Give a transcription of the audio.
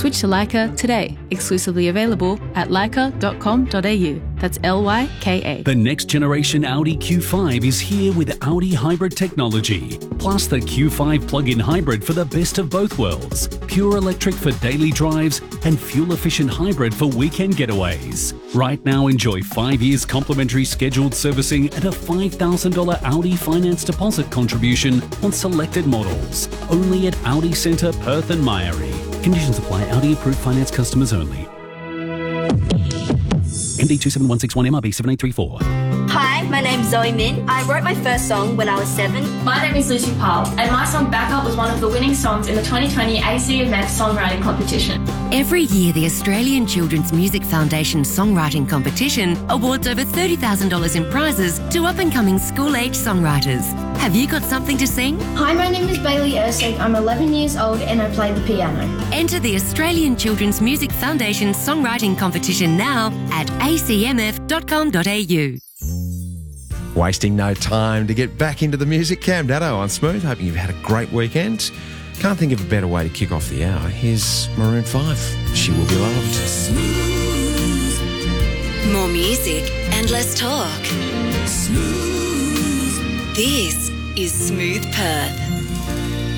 Switch to Leica today. Exclusively available at leica.com.au. That's Lyka. The next generation Audi Q5 is here with Audi hybrid technology, plus the Q5 plug-in hybrid for the best of both worlds. Pure electric for daily drives and fuel-efficient hybrid for weekend getaways. Right now, enjoy 5 years complimentary scheduled servicing and a $5,000 Audi finance deposit contribution on selected models. Only at Audi Centre, Perth and Myrie. Conditions apply. Audi approved finance customers only. MD 27161 MRB 7834. Hi, my name's Zoe Min. I wrote my first song when I was 7. My name is Lucy Powell, and my song Backup was one of the winning songs in the 2020 ACMF Songwriting Competition. Every year, the Australian Children's Music Foundation Songwriting Competition awards over $30,000 in prizes to up-and-coming school-age songwriters. Have you got something to sing? Hi, my name is Bailey Ersig. I'm 11 years old and I play the piano. Enter the Australian Children's Music Foundation Songwriting Competition now at acmf.com.au. Wasting no time to get back into the music. Cam Daddo on Smooth. Hoping you've had a great weekend. Can't think of a better way to kick off the hour. Here's Maroon 5. She Will Be Loved. More music and less talk. This is Smooth Perth.